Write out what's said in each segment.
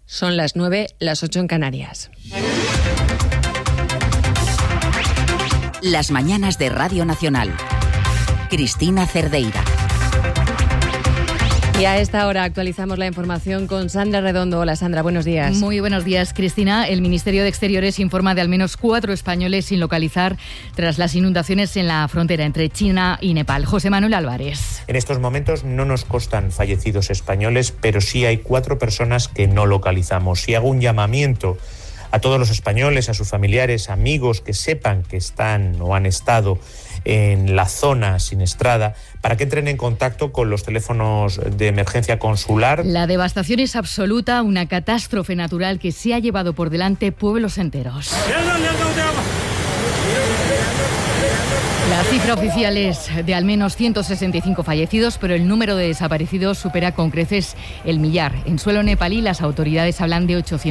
Son las 9, las 8 en Canarias. Las mañanas de Radio Nacional. Cristina Cerdeira. Y a esta hora actualizamos la información con Sandra Redondo. Hola Sandra, buenos días. Muy buenos días, Cristina. El Ministerio de Exteriores informa de al menos 4 españoles sin localizar tras las inundaciones en la frontera entre China y Nepal. José Manuel Álvarez. En estos momentos no nos constan fallecidos españoles, pero sí hay 4 personas que no localizamos. Y hago un llamamiento a todos los españoles, a sus familiares, amigos que sepan que están o han estado en la zona siniestrada, para que entren en contacto con los teléfonos de emergencia consular. La devastación es absoluta, una catástrofe natural que se ha llevado por delante pueblos enteros. La cifra oficial es de al menos 165 fallecidos, pero el número de desaparecidos supera con creces el millar. En suelo nepalí las autoridades hablan de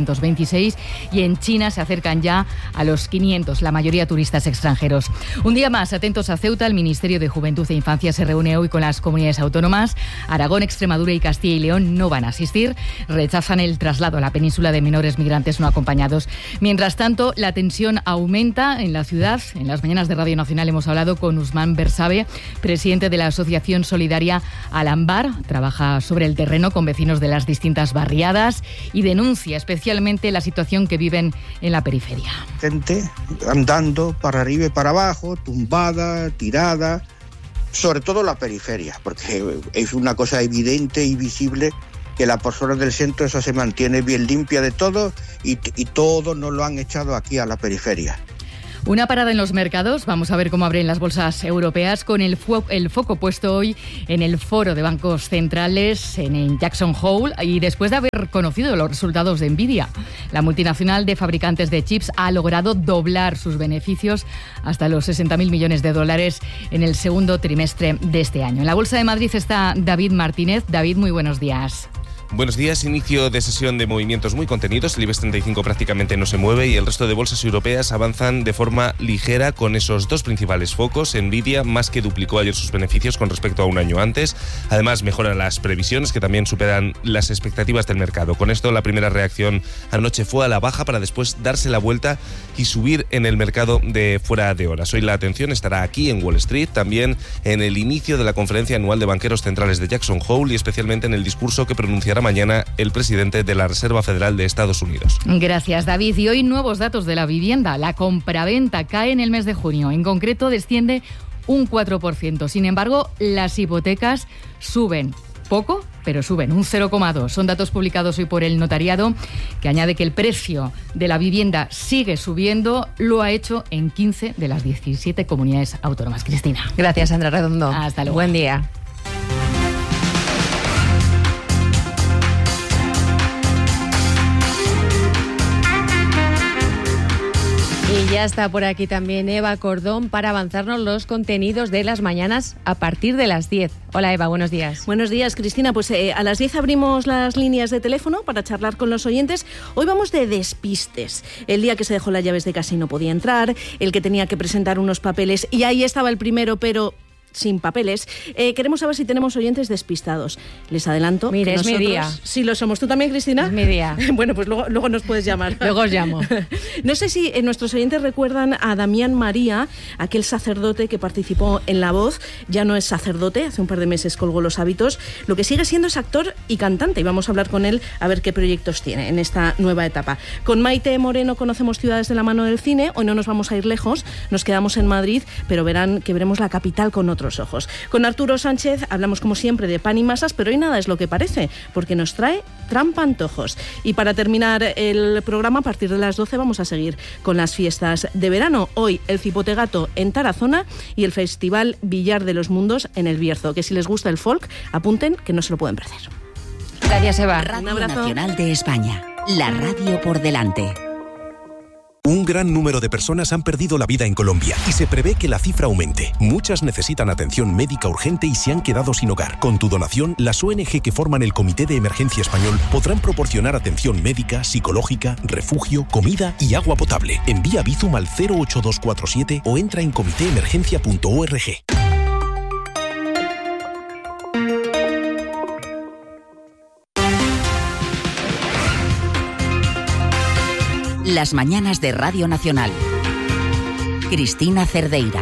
826 y en China se acercan ya a los 500, la mayoría turistas extranjeros. Un día más, atentos a Ceuta, el Ministerio de Juventud e Infancia se reúne hoy con las comunidades autónomas. Aragón, Extremadura y Castilla y León no van a asistir. Rechazan el traslado a la península de menores migrantes no acompañados. Mientras tanto, la tensión aumenta en la ciudad. En las mañanas de Radio Nacional hemos hablado con Usman Bersabe, presidente de la Asociación Solidaria Alambar. Trabaja sobre el terreno con vecinos de las distintas barriadas y denuncia especialmente la situación que viven en la periferia. Gente andando para arriba y para abajo, tumbada, tirada, sobre todo la periferia, porque es una cosa evidente y visible que la persona del centro esa se mantiene bien limpia de todo y todo nos lo han echado aquí a la periferia. Una parada en los mercados. Vamos a ver cómo abren las bolsas europeas con el foco puesto hoy en el foro de bancos centrales en Jackson Hole y después de haber conocido los resultados de Nvidia. La multinacional de fabricantes de chips ha logrado doblar sus beneficios hasta los 60.000 millones de dólares en el segundo trimestre de este año. En la Bolsa de Madrid está David Martínez. David, muy buenos días. Buenos días, inicio de sesión de movimientos muy contenidos. El IBEX 35 prácticamente no se mueve y el resto de bolsas europeas avanzan de forma ligera con esos 2 principales focos. Nvidia más que duplicó ayer sus beneficios con respecto a un año antes. Además, mejoran las previsiones que también superan las expectativas del mercado. Con esto, la primera reacción anoche fue a la baja para después darse la vuelta y subir en el mercado de fuera de horas. Hoy la atención estará aquí en Wall Street, también en el inicio de la conferencia anual de banqueros centrales de Jackson Hole y especialmente en el discurso que pronunciará mañana el presidente de la Reserva Federal de Estados Unidos. Gracias, David. Y hoy nuevos datos de la vivienda. La compraventa cae en el mes de junio. En concreto, desciende un 4%. Sin embargo, las hipotecas suben. Poco, pero suben, un 0,2. Son datos publicados hoy por el notariado, que añade que el precio de la vivienda sigue subiendo. Lo ha hecho en 15 de las 17 comunidades autónomas. Cristina. Gracias, Sandra Redondo. Hasta luego. Buen día. Y ya está por aquí también Eva Cordón para avanzarnos los contenidos de las mañanas a partir de las 10. Hola Eva, buenos días. Buenos días, Cristina. Pues a las 10 abrimos las líneas de teléfono para charlar con los oyentes. Hoy vamos de despistes. El día que se dejó las llaves de casa y no podía entrar, el que tenía que presentar unos papeles y ahí estaba el primero, pero sin papeles. Queremos saber si tenemos oyentes despistados. Les adelanto. Mire, que es nosotros, mi día. Sí, lo somos. ¿Tú también, Cristina? Es mi día. Bueno, pues luego nos puedes llamar. Luego os llamo. No sé si nuestros oyentes recuerdan a Damián María, aquel sacerdote que participó en La Voz. Ya no es sacerdote, hace un par de meses colgó los hábitos. Lo que sigue siendo es actor y cantante. Y vamos a hablar con él a ver qué proyectos tiene en esta nueva etapa. Con Maite Moreno conocemos ciudades de la mano del cine. Hoy no nos vamos a ir lejos, nos quedamos en Madrid, pero verán que veremos la capital con otros ojos. Con Arturo Sánchez hablamos como siempre de pan y masas, pero hoy nada es lo que parece, porque nos trae trampa antojos. Y para terminar el programa, a partir de las 12 vamos a seguir con las fiestas de verano. Hoy el Cipotegato en Tarazona y el Festival Villar de los Mundos en El Bierzo, que si les gusta el folk, apunten que no se lo pueden perder. Gracias, Eva. Radio Nacional de España, la radio por delante. Un gran número de personas han perdido la vida en Colombia y se prevé que la cifra aumente. Muchas necesitan atención médica urgente y se han quedado sin hogar. Con tu donación, las ONG que forman el Comité de Emergencia Español podrán proporcionar atención médica, psicológica, refugio, comida y agua potable. Envía Bizum al 08247 o entra en comitéemergencia.org. Las mañanas de Radio Nacional. Cristina Cerdeira.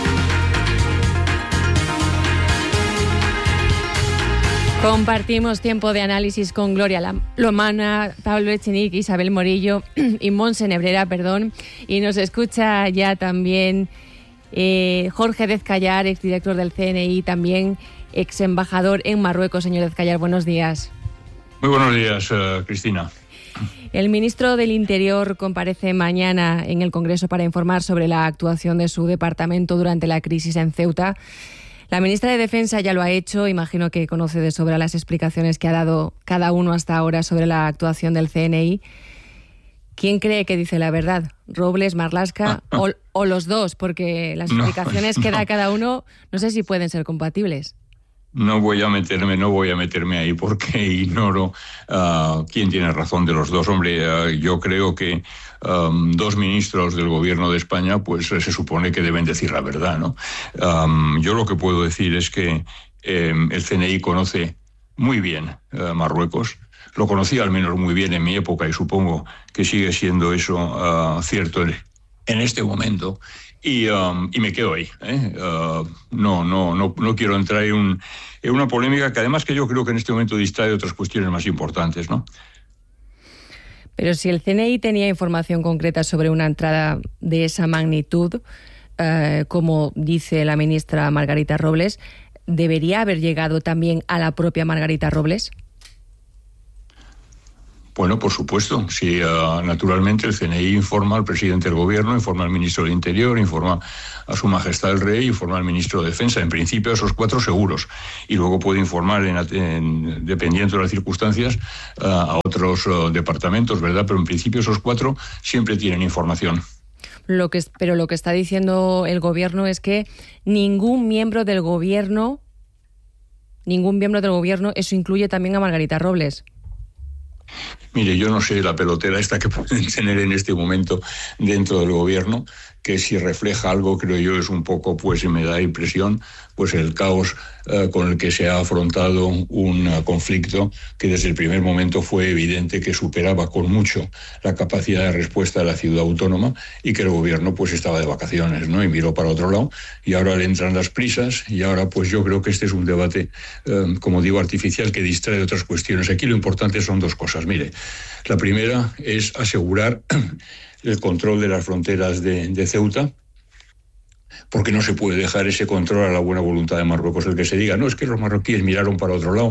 Compartimos tiempo de análisis con Gloria Lomana, Pablo Echenique, Isabel Morillo y Montse Nebrera, y nos escucha ya también Jorge Dezcayar, exdirector del CNI, también ex embajador en Marruecos. Señor Dezcayar, buenos días. Muy buenos días, Cristina. El ministro del Interior comparece mañana en el Congreso para informar sobre la actuación de su departamento durante la crisis en Ceuta. La ministra de Defensa ya lo ha hecho. Imagino que conoce de sobra las explicaciones que ha dado cada uno hasta ahora sobre la actuación del CNI. ¿Quién cree que dice la verdad? ¿Robles, Marlaska o los dos? Porque las explicaciones que da cada uno no sé si pueden ser compatibles. No voy a meterme ahí porque ignoro quién tiene razón de los dos. Hombre, yo creo que dos ministros del gobierno de España pues se supone que deben decir la verdad, ¿no? Yo lo que puedo decir es que el CNI conoce muy bien Marruecos. Lo conocía al menos muy bien en mi época y supongo que sigue siendo eso cierto en este momento. Y me quedo ahí. No quiero entrar en una polémica que además que yo creo que en este momento distrae de otras cuestiones más importantes, ¿no? Pero si el CNI tenía información concreta sobre una entrada de esa magnitud, como dice la ministra Margarita Robles, ¿debería haber llegado también a la propia Margarita Robles? Bueno, por supuesto. Sí, naturalmente el CNI informa al presidente del gobierno, informa al ministro del Interior, informa a su majestad el rey, informa al ministro de Defensa. En principio, esos cuatro seguros. Y luego puede informar, dependiendo de las circunstancias, a otros departamentos, ¿verdad? Pero en principio esos cuatro siempre tienen información. Pero lo que está diciendo el gobierno es que ningún miembro del gobierno, eso incluye también a Margarita Robles. Mire, yo no sé la pelotera esta que pueden tener en este momento dentro del gobierno, que si refleja algo, creo yo, es un poco, pues me da impresión, pues el caos con el que se ha afrontado un conflicto que desde el primer momento fue evidente que superaba con mucho la capacidad de respuesta de la ciudad autónoma y que el gobierno pues estaba de vacaciones, ¿no? Y miró para otro lado y ahora le entran las prisas y ahora pues yo creo que este es un debate, como digo, artificial que distrae de otras cuestiones. Aquí lo importante son dos cosas. Mire, la primera es asegurar el control de las fronteras de Ceuta, porque no se puede dejar ese control a la buena voluntad de Marruecos. El que se diga, no, es que los marroquíes miraron para otro lado.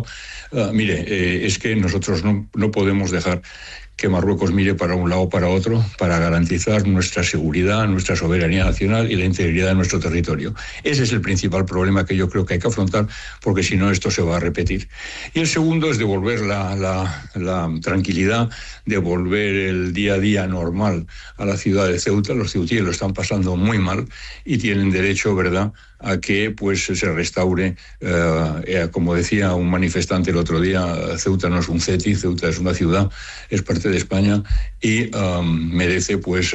Es que nosotros no podemos dejar que Marruecos mire para un lado o para otro para garantizar nuestra seguridad, nuestra soberanía nacional y la integridad de nuestro territorio. Ese es el principal problema que yo creo que hay que afrontar, porque si no esto se va a repetir. Y el segundo es devolver la tranquilidad, devolver el día a día normal a la ciudad de Ceuta. Los ceutíes lo están pasando muy mal y tienen derecho, ¿verdad?, a que pues se restaure, como decía un manifestante el otro día, Ceuta no es un CETI, Ceuta es una ciudad, es parte de España y merece pues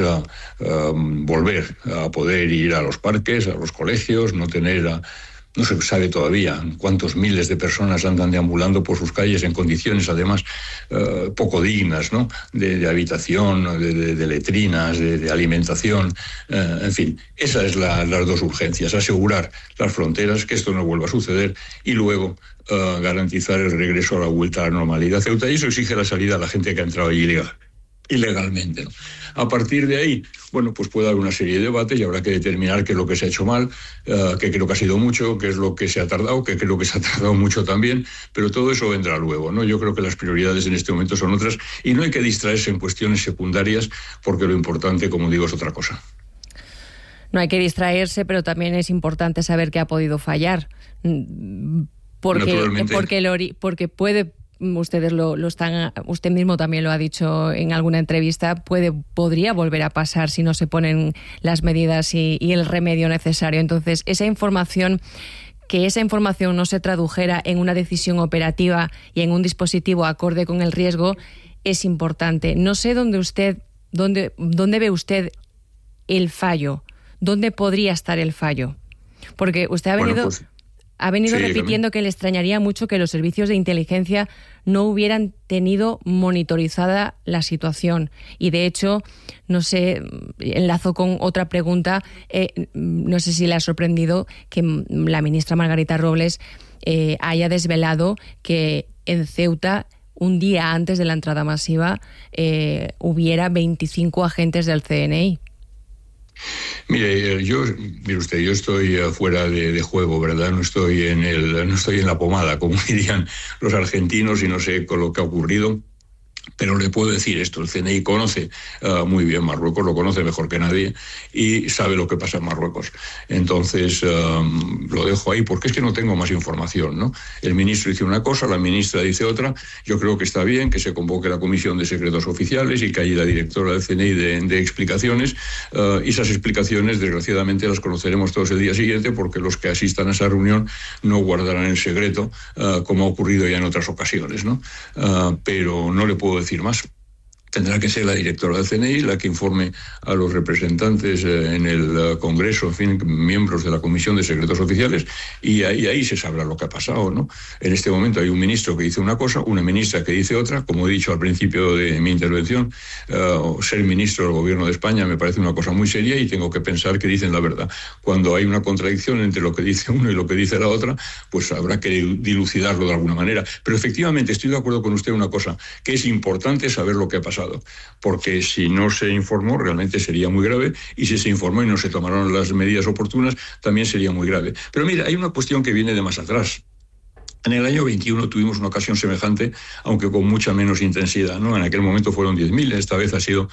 volver a poder ir a los parques, a los colegios, no tener no se sabe todavía cuántos miles de personas andan deambulando por sus calles en condiciones además poco dignas, ¿no?, de habitación, de letrinas, de alimentación, en fin. Esas es las dos urgencias: asegurar las fronteras, que esto no vuelva a suceder, y luego garantizar el regreso a la vuelta a la normalidad. Ceuta, y eso exige la salida a la gente que ha entrado allí ilegalmente, ¿no? A partir de ahí, bueno, pues puede haber una serie de debates y habrá que determinar qué es lo que se ha hecho mal, que creo que ha sido mucho, qué es lo que se ha tardado, que creo que se ha tardado mucho también, pero todo eso vendrá luego, ¿no? Yo creo que las prioridades en este momento son otras y no hay que distraerse en cuestiones secundarias, porque lo importante, como digo, es otra cosa. No hay que distraerse, pero también es importante saber qué ha podido fallar, porque puede. Usted mismo también lo ha dicho en alguna entrevista, podría volver a pasar si no se ponen las medidas y el remedio necesario. Entonces, que esa información no se tradujera en una decisión operativa y en un dispositivo acorde con el riesgo es importante. No sé dónde ve usted el fallo, dónde podría estar el fallo, porque usted ha venido repitiendo que le extrañaría mucho que los servicios de inteligencia no hubieran tenido monitorizada la situación. Y de hecho, no sé, enlazo con otra pregunta, no sé si le ha sorprendido que la ministra Margarita Robles haya desvelado que en Ceuta, un día antes de la entrada masiva, hubiera 25 agentes del CNI. Mire usted, yo estoy fuera de juego, ¿verdad? No estoy en la pomada, como dirían los argentinos, y no sé con lo que ha ocurrido. Pero le puedo decir esto, el CNI conoce muy bien Marruecos, lo conoce mejor que nadie y sabe lo que pasa en Marruecos. Entonces, lo dejo ahí porque es que no tengo más información, ¿no? El ministro dice una cosa, la ministra dice otra. Yo creo que está bien que se convoque la Comisión de Secretos Oficiales y que haya la directora del CNI de explicaciones. Y esas explicaciones, desgraciadamente, las conoceremos todos el día siguiente porque los que asistan a esa reunión no guardarán el secreto, como ha ocurrido ya en otras ocasiones, ¿no? Pero no le puedo decir más. Tendrá que ser la directora del CNI la que informe a los representantes en el Congreso, en fin, miembros de la Comisión de Secretos Oficiales, y ahí se sabrá lo que ha pasado, ¿no? En este momento hay un ministro que dice una cosa, una ministra que dice otra. Como he dicho al principio de mi intervención, ser ministro del Gobierno de España me parece una cosa muy seria y tengo que pensar que dicen la verdad. Cuando hay una contradicción entre lo que dice uno y lo que dice la otra, pues habrá que dilucidarlo de alguna manera. Pero efectivamente estoy de acuerdo con usted en una cosa, que es importante saber lo que ha pasado. Porque si no se informó realmente sería muy grave, y si se informó y no se tomaron las medidas oportunas también sería muy grave. Pero mira, hay una cuestión que viene de más atrás. En el año 21 tuvimos una ocasión semejante, aunque con mucha menos intensidad, ¿no? En aquel momento fueron 10.000, esta vez ha sido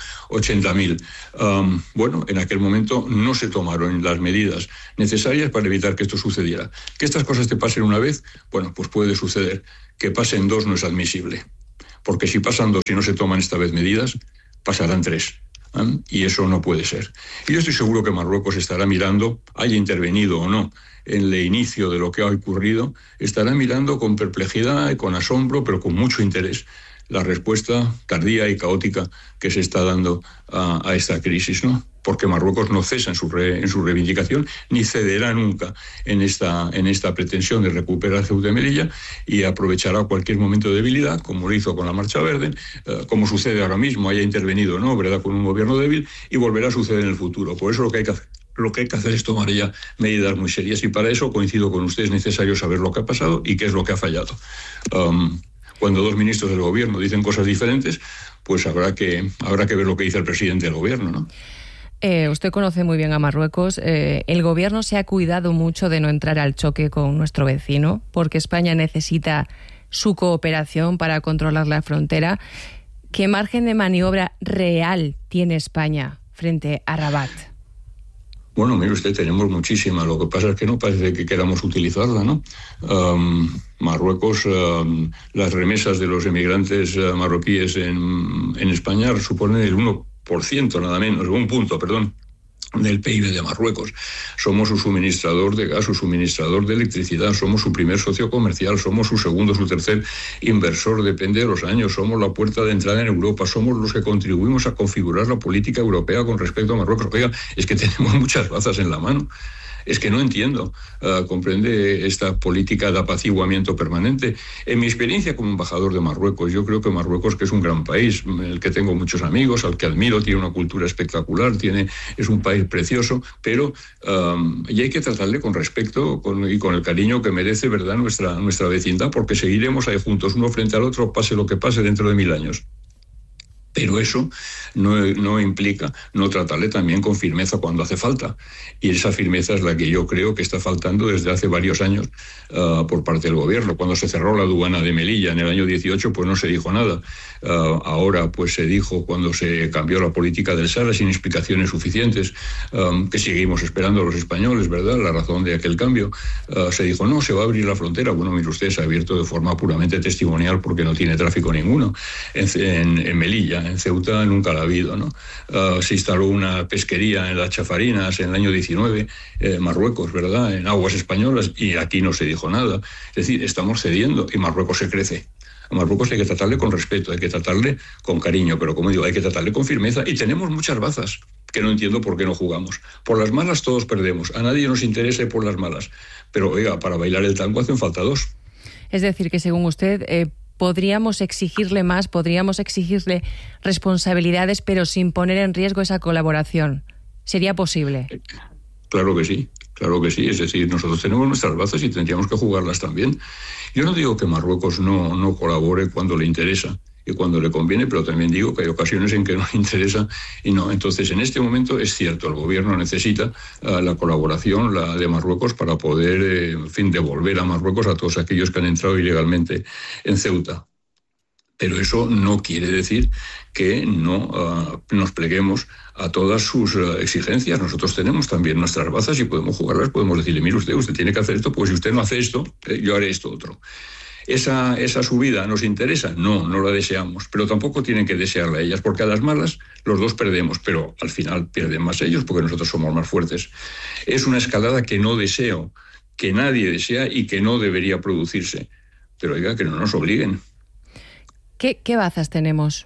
80.000. Bueno, en aquel momento no se tomaron las medidas necesarias para evitar que esto sucediera. Que estas cosas te pasen una vez, bueno, pues puede suceder. Que pasen dos no es admisible. Porque si pasan dos y no se toman esta vez medidas, pasarán tres. Y eso no puede ser. Y yo estoy seguro que Marruecos estará mirando, haya intervenido o no, en el inicio de lo que ha ocurrido, estará mirando con perplejidad y con asombro, pero con mucho interés, la respuesta tardía y caótica que se está dando a esta crisis, ¿no? Porque Marruecos no cesa en su reivindicación ni cederá nunca en esta pretensión de recuperar Ceuta y Melilla, y aprovechará cualquier momento de debilidad, como lo hizo con la Marcha Verde, como sucede ahora mismo, haya intervenido o no, ¿verdad?, con un gobierno débil, y volverá a suceder en el futuro. Por eso lo que hay que hacer es tomar ya medidas muy serias, y para eso coincido con usted, es necesario saber lo que ha pasado y qué es lo que ha fallado. Cuando dos ministros del gobierno dicen cosas diferentes, pues habrá que ver lo que dice el presidente del gobierno, ¿no? Usted conoce muy bien a Marruecos. El gobierno se ha cuidado mucho de no entrar al choque con nuestro vecino, porque España necesita su cooperación para controlar la frontera. ¿Qué margen de maniobra real tiene España frente a Rabat? Bueno, mire usted, tenemos muchísima. Lo que pasa es que no parece que queramos utilizarla, ¿no? Marruecos, las remesas de los emigrantes marroquíes en España suponen el 1%, nada menos, un punto, perdón, del PIB de Marruecos. Somos su suministrador de gas, su suministrador de electricidad, somos su primer socio comercial, somos su segundo, su tercer inversor, depende de los años, somos la puerta de entrada en Europa, somos los que contribuimos a configurar la política europea con respecto a Marruecos. Oiga, es que tenemos muchas bazas en la mano. Es que no entiendo, comprende, esta política de apaciguamiento permanente. En mi experiencia como embajador de Marruecos, yo creo que Marruecos, que es un gran país, en el que tengo muchos amigos, al que admiro, tiene una cultura espectacular, es un país precioso, pero y hay que tratarle con respeto y con el cariño que merece, ¿verdad?, nuestra vecindad, porque seguiremos ahí juntos, uno frente al otro, pase lo que pase dentro de 1000 años. Pero eso no implica no tratarle también con firmeza cuando hace falta. Y esa firmeza es la que yo creo que está faltando desde hace varios años por parte del gobierno. Cuando se cerró la aduana de Melilla en el año 18, pues no se dijo nada. Ahora pues se dijo, cuando se cambió la política del Sahara, sin explicaciones suficientes, que seguimos esperando a los españoles, ¿verdad?, la razón de aquel cambio. Se dijo, no, se va a abrir la frontera. Bueno, mire usted, se ha abierto de forma puramente testimonial porque no tiene tráfico ninguno en Melilla. En Ceuta nunca la ha habido, ¿no? Se instaló una pesquería en las Chafarinas en el año 19, Marruecos, ¿verdad?, en aguas españolas, y aquí no se dijo nada. Es decir, estamos cediendo y Marruecos se crece. A Marruecos hay que tratarle con respeto, hay que tratarle con cariño, pero como digo, hay que tratarle con firmeza, y tenemos muchas bazas que no entiendo por qué no jugamos. Por las malas todos perdemos, a nadie nos interesa por las malas, pero oiga, para bailar el tango hacen falta dos. Es decir, que según usted, podríamos exigirle más, podríamos exigirle responsabilidades, pero sin poner en riesgo esa colaboración. ¿Sería posible? Claro que sí. Claro que sí, es decir, nosotros tenemos nuestras bazas y tendríamos que jugarlas también. Yo no digo que Marruecos no colabore cuando le interesa y cuando le conviene, pero también digo que hay ocasiones en que no le interesa y no. Entonces, en este momento es cierto, el gobierno necesita la colaboración de Marruecos para poder, devolver a Marruecos a todos aquellos que han entrado ilegalmente en Ceuta. Pero eso no quiere decir que no nos pleguemos a todas sus exigencias. Nosotros tenemos también nuestras bazas y podemos jugarlas, podemos decirle, mire usted tiene que hacer esto, pues si usted no hace esto, yo haré esto otro. ¿Esa subida nos interesa? No la deseamos, pero tampoco tienen que desearla ellas, porque a las malas los dos perdemos, pero al final pierden más ellos porque nosotros somos más fuertes. Es una escalada que no deseo, que nadie desea y que no debería producirse. Pero oiga, que no nos obliguen. ¿Qué bazas tenemos?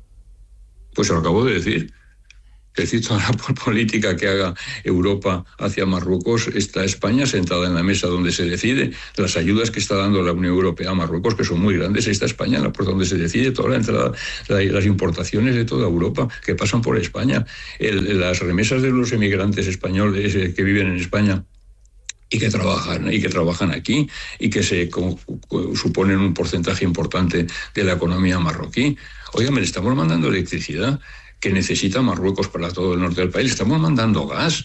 Pues lo acabo de decir. Es decir, toda la política que haga Europa hacia Marruecos, está España sentada en la mesa donde se decide. Las ayudas que está dando la Unión Europea a Marruecos, que son muy grandes, está España en la puerta donde se decide toda la entrada, las importaciones de toda Europa que pasan por España. Las remesas de los emigrantes españoles que viven en España y que trabajan aquí y que suponen un porcentaje importante de la economía marroquí. Oigan, le estamos mandando electricidad que necesita Marruecos para todo el norte del país. Estamos mandando gas.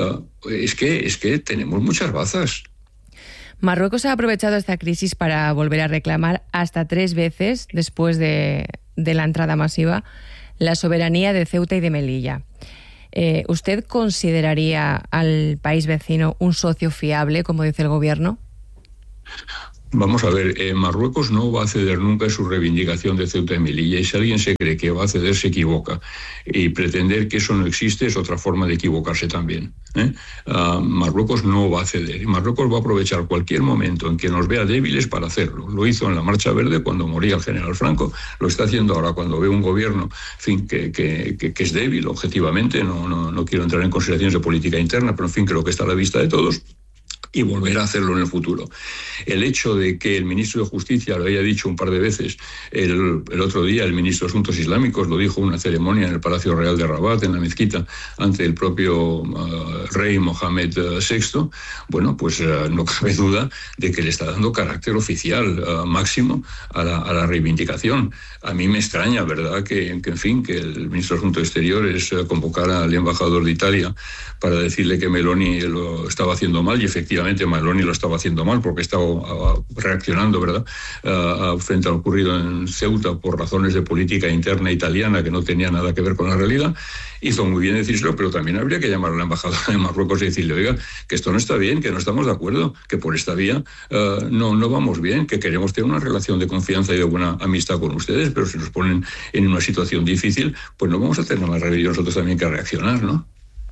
Es que tenemos muchas bazas. Marruecos ha aprovechado esta crisis para volver a reclamar hasta 3 veces, después de la entrada masiva, la soberanía de Ceuta y de Melilla. ¿Usted consideraría al país vecino un socio fiable, como dice el gobierno? Vamos a ver, Marruecos no va a ceder nunca en su reivindicación de Ceuta y Melilla, y si alguien se cree que va a ceder, se equivoca. Y pretender que eso no existe es otra forma de equivocarse también. Marruecos no va a ceder, y Marruecos va a aprovechar cualquier momento en que nos vea débiles para hacerlo. Lo hizo en la Marcha Verde cuando moría el general Franco, lo está haciendo ahora cuando ve un gobierno que es débil objetivamente. No quiero entrar en consideraciones de política interna, pero creo que está a la vista de todos. Y volver a hacerlo en el futuro. El hecho de que el ministro de Justicia lo haya dicho un par de veces, el otro día el ministro de Asuntos Islámicos lo dijo en una ceremonia en el Palacio Real de Rabat, en la mezquita, ante el propio rey Mohamed VI, bueno, pues no cabe duda de que le está dando carácter oficial máximo a la reivindicación. A mí me extraña, ¿verdad?, que el ministro de Asuntos Exteriores convocara al embajador de Italia para decirle que Meloni lo estaba haciendo mal, y efectivamente Meloni lo estaba haciendo mal porque estaba reaccionando, ¿verdad?, frente a lo ocurrido en Ceuta por razones de política interna italiana que no tenía nada que ver con la realidad. Hizo muy bien decírselo, pero también habría que llamar a la embajadora de Marruecos y decirle, oiga, que esto no está bien, que no estamos de acuerdo, que por esta vía no vamos bien, que queremos tener una relación de confianza y de buena amistad con ustedes, pero si nos ponen en una situación difícil, pues no vamos a tener más remedio nosotros también que reaccionar, ¿no?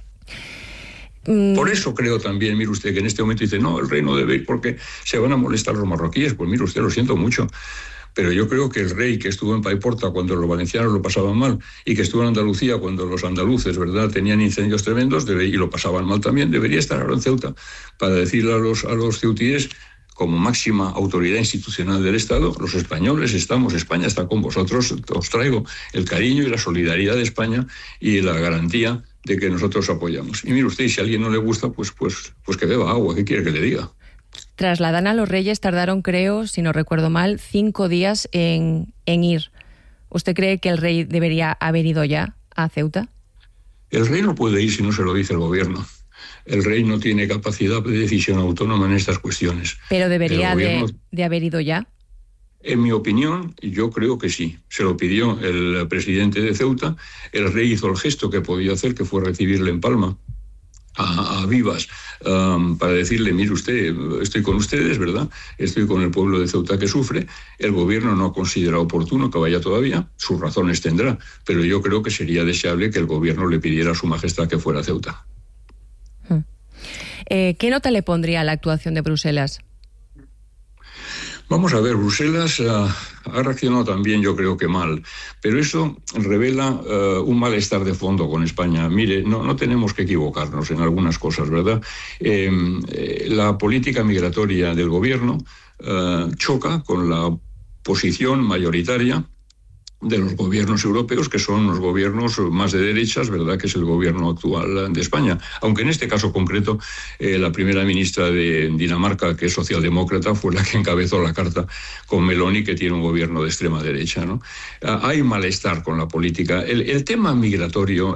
Por eso creo también, mire usted, que en este momento dice, no, el rey no debe ir porque se van a molestar los marroquíes. Pues mire usted, lo siento mucho, pero yo creo que el rey que estuvo en Paiporta cuando los valencianos lo pasaban mal, y que estuvo en Andalucía cuando los andaluces, ¿verdad?, tenían incendios tremendos y lo pasaban mal también, debería estar ahora en Ceuta para decirle a los ceutíes, como máxima autoridad institucional del Estado, los españoles estamos, España está con vosotros, os traigo el cariño y la solidaridad de España y la garantía de que nosotros apoyamos. Y mire usted, si a alguien no le gusta, pues que beba agua, ¿qué quiere que le diga? Trasladan a los reyes, tardaron, creo, si no recuerdo mal, 5 días en ir. ¿Usted cree que el rey debería haber ido ya a Ceuta? El rey no puede ir si no se lo dice el gobierno. El rey no tiene capacidad de decisión autónoma en estas cuestiones. ¿Pero debería de haber ido ya? En mi opinión, yo creo que sí. Se lo pidió el presidente de Ceuta, el rey hizo el gesto que podía hacer, que fue recibirle en Palma, a vivas, para decirle, mire usted, estoy con ustedes, ¿verdad?, estoy con el pueblo de Ceuta que sufre. El gobierno no considera oportuno que vaya todavía, sus razones tendrá, pero yo creo que sería deseable que el gobierno le pidiera a su majestad que fuera a Ceuta. ¿Qué nota le pondría a la actuación de Bruselas? Vamos a ver, Bruselas ha reaccionado también, yo creo que mal, pero eso revela un malestar de fondo con España. Mire, no tenemos que equivocarnos en algunas cosas, ¿verdad? La política migratoria del gobierno choca con la posición mayoritaria de los gobiernos europeos, que son los gobiernos más de derechas, ¿verdad?, que es el gobierno actual de España. Aunque en este caso concreto, la primera ministra de Dinamarca, que es socialdemócrata, fue la que encabezó la carta con Meloni, que tiene un gobierno de extrema derecha, ¿no? Hay malestar con la política. El tema migratorio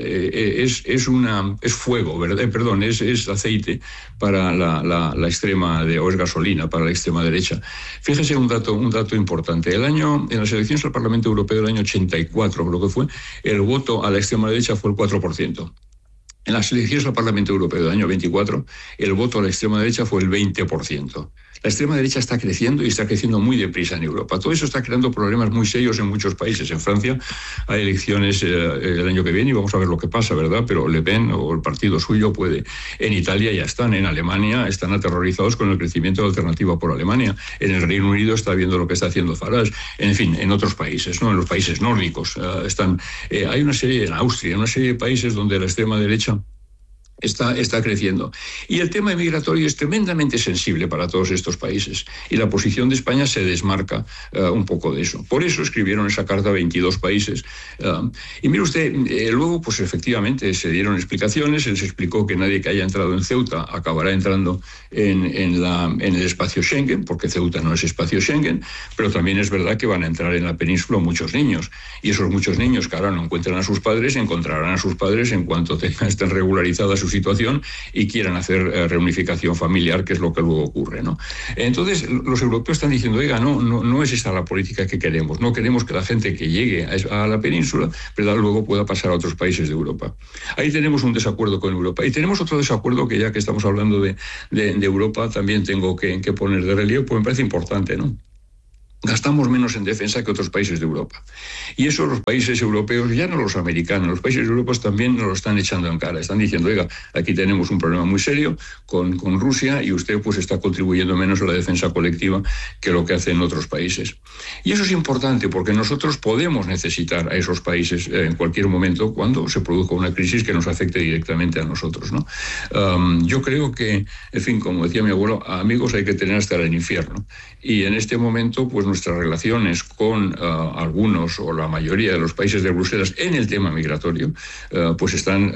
es fuego, ¿verdad? Perdón, es aceite para la extrema, o es gasolina para la extrema derecha. Fíjese un dato importante. En las elecciones al Parlamento Europeo del año 84, creo que fue, el voto a la extrema derecha fue el 4%. En las elecciones al Parlamento Europeo del año 24, el voto a la extrema derecha fue el 20%. La extrema derecha está creciendo y está creciendo muy deprisa en Europa. Todo eso está creando problemas muy serios en muchos países. En Francia hay elecciones el año que viene y vamos a ver lo que pasa, ¿verdad? Pero Le Pen o el partido suyo puede. En Italia ya están, en Alemania están aterrorizados con el crecimiento de Alternativa por Alemania. En el Reino Unido está viendo lo que está haciendo Farage. En fin, en otros países, ¿no? En los países nórdicos hay una serie, en Austria, una serie de países donde la extrema derecha está creciendo. Y el tema migratorio es tremendamente sensible para todos estos países. Y la posición de España se desmarca un poco de eso. Por eso escribieron esa carta a 22 países. Y mire usted, luego, pues efectivamente se dieron explicaciones. Se les explicó que nadie que haya entrado en Ceuta acabará entrando en el espacio Schengen, porque Ceuta no es espacio Schengen. Pero también es verdad que van a entrar en la península muchos niños. Y esos muchos niños que ahora no encuentran a sus padres, encontrarán a sus padres en cuanto estén regularizadas sus situación y quieran hacer reunificación familiar, que es lo que luego ocurre, ¿no? Entonces, los europeos están diciendo, oiga, no es esta la política que queremos. No queremos que la gente que llegue a la península, pero luego pueda pasar a otros países de Europa. Ahí tenemos un desacuerdo con Europa. Y tenemos otro desacuerdo que, ya que estamos hablando de Europa, también tengo que poner de relieve, pues me parece importante, ¿no? Gastamos menos en defensa que otros países de Europa. Y eso los países europeos, ya no los americanos, los países europeos también nos lo están echando en cara. Están diciendo, oiga, aquí tenemos un problema muy serio con Rusia y usted pues está contribuyendo menos a la defensa colectiva que lo que hacen otros países. Y eso es importante porque nosotros podemos necesitar a esos países en cualquier momento cuando se produzca una crisis que nos afecte directamente a nosotros, ¿no? Yo creo que, en fin, como decía mi abuelo, amigos hay que tener hasta el infierno. Y en este momento, pues nuestras relaciones con algunos o la mayoría de los países de Bruselas en el tema migratorio, pues están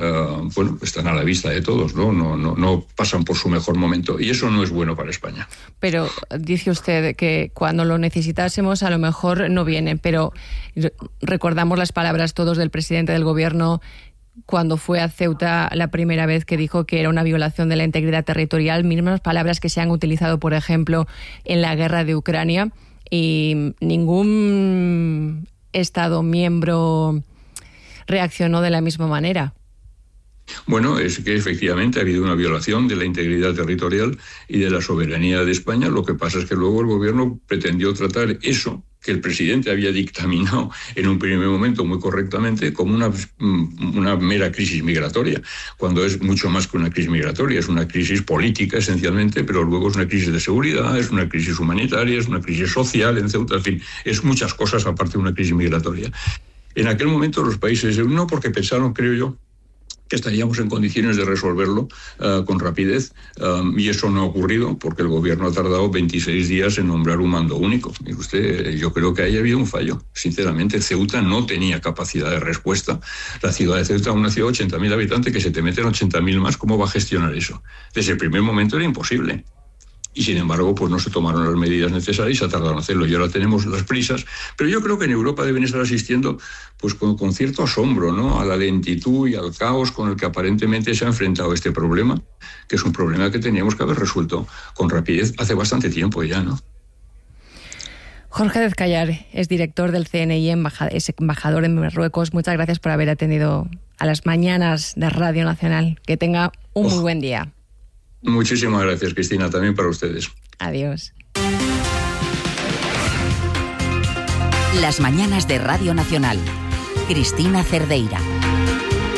a la vista de todos, ¿no? No pasan por su mejor momento y eso no es bueno para España. Pero dice usted que cuando lo necesitásemos a lo mejor no vienen, pero recordamos las palabras todos del presidente del gobierno cuando fue a Ceuta la primera vez, que dijo que era una violación de la integridad territorial, mismas palabras que se han utilizado, por ejemplo, en la guerra de Ucrania, y ningún Estado miembro reaccionó de la misma manera. Bueno, es que efectivamente ha habido una violación de la integridad territorial y de la soberanía de España. Lo que pasa es que luego el gobierno pretendió tratar eso que el presidente había dictaminado en un primer momento muy correctamente como una mera crisis migratoria, cuando es mucho más que una crisis migratoria, es una crisis política esencialmente, pero luego es una crisis de seguridad, es una crisis humanitaria, es una crisis social en Ceuta, en fin, es muchas cosas aparte de una crisis migratoria. En aquel momento los países, no porque pensaron, creo yo, que estaríamos en condiciones de resolverlo con rapidez, y eso no ha ocurrido porque el gobierno ha tardado 26 días en nombrar un mando único. Y yo creo que ahí ha habido un fallo. Sinceramente, Ceuta no tenía capacidad de respuesta. La ciudad de Ceuta, una ciudad de 80.000 habitantes, que se te meten 80.000 más, ¿cómo va a gestionar eso? Desde el primer momento era imposible. Y sin embargo, pues no se tomaron las medidas necesarias y se ha tardado en hacerlo. Y ahora tenemos las prisas. Pero yo creo que en Europa deben estar asistiendo pues con cierto asombro, ¿no?, a la lentitud y al caos con el que aparentemente se ha enfrentado este problema, que es un problema que teníamos que haber resuelto con rapidez hace bastante tiempo ya, ¿no? Jorge Dezcayar es director del CNI, es embajador en Marruecos. Muchas gracias por haber atendido a las mañanas de Radio Nacional. Que tenga un muy buen día. Muchísimas gracias, Cristina, también para ustedes. Adiós. Las mañanas de Radio Nacional. Cristina Cerdeira.